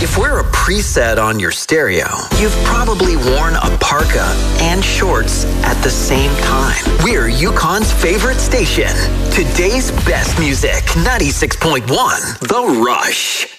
If we're a preset on your stereo, you've probably worn a parka and shorts at the same time. We're Yukon's favorite station. Today's best music, 96.1 The Rush.